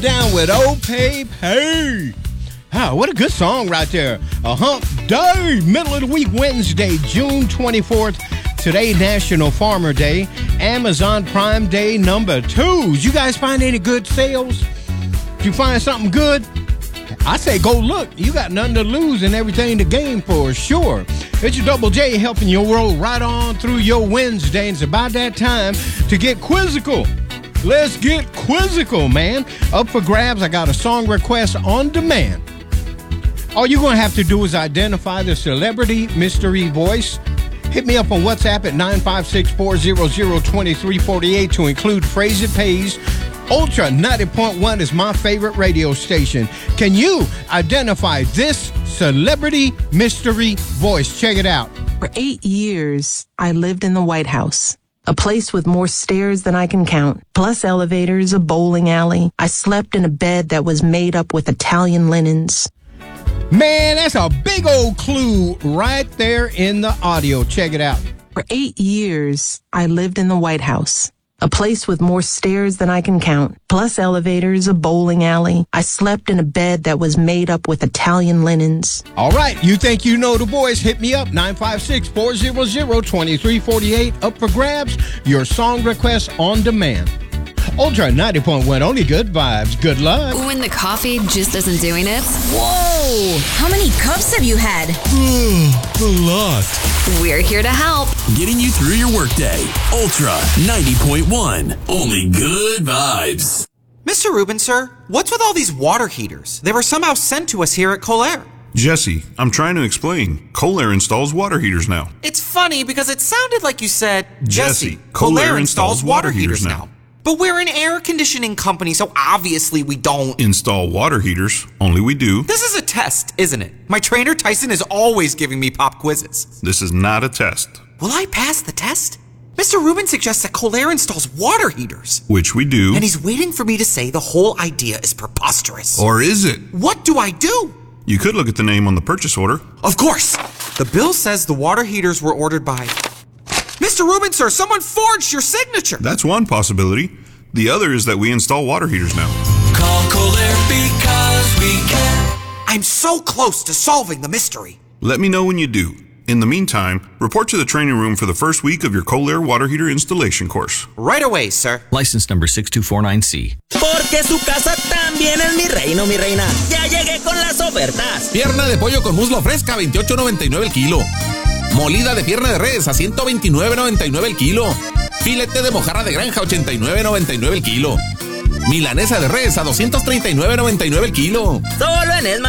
Down with Old Pape, hey. Oh, what a good song right there. A hump day, middle of the week, Wednesday, June 24th. Today, National Farmer Day. Amazon Prime Day number 2. You guys find any good sales? If you find something good, I say go look. You got nothing to lose and everything to gain for sure. It's your Double J helping you roll right on through your Wednesday. It's about that time to get quizzical. Let's get quizzical, man. Up for grabs, I got a song request on demand. All you're going to have to do is identify the celebrity mystery voice. Hit me up on WhatsApp at 956-400-2348 to include phrase it pays. Ultra 90.1 is my favorite radio station. Can you identify this celebrity mystery voice? Check it out. For 8 years, I lived in the White House. A place with more stairs than I can count, plus elevators, a bowling alley. I slept in a bed that was made up with Italian linens. Man, that's a big old clue right there in the audio. Check it out. For 8 years, I lived in the White House. A place with more stairs than I can count, plus elevators, a bowling alley. I slept in a bed that was made up with Italian linens. All right, you think you know the voice? Hit me up, 956-400-2348. Up for grabs, your song request on demand. Ultra 90.1, only good vibes. Good luck. When the coffee just isn't doing it. Whoa! How many cups have you had? A lot. We're here to help. Getting you through your workday. Ultra 90.1, only good vibes. Mr. Rubin, sir, what's with all these water heaters? They were somehow sent to us here at Colair. Jesse, I'm trying to explain. Colair installs water heaters now. It's funny because it sounded like you said, Jesse, Colair installs water heaters now. But we're an air conditioning company, so obviously we don't install water heaters. Only we do. This is a test, isn't it? My trainer Tyson is always giving me pop quizzes. This is not a test. Will I pass the test? Mr. Rubin suggests that Colair installs water heaters. Which we do. And he's waiting for me to say the whole idea is preposterous. Or is it? What do I do? You could look at the name on the purchase order. Of course. The bill says the water heaters were ordered by... Mr. Rubin, sir, someone forged your signature. That's one possibility. The other is that we install water heaters now. Call Colair because we care. I'm so close to solving the mystery. Let me know when you do. In the meantime, report to the training room for the first week of your Colair water heater installation course. Right away, sir. License number 6249C. Porque su casa también es mi reino, mi reina. Ya llegué con las ofertas. Pierna de pollo con muslo fresca, $28.99 el kilo. Molida de pierna de res a $129.99 el kilo. Filete de mojarra de granja, $89.99 el kilo. Milanesa de res a $239.99 el kilo. Solo en Esma.